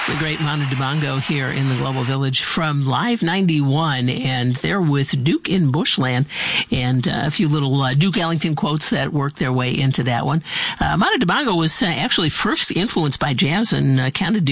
The great Manu Dibango here in the Global Village from Live 91, and they're with Duke in Bushland, and a few little Duke Ellington quotes that worked their way into that one. Manu Dibango was actually first influenced by jazz and counted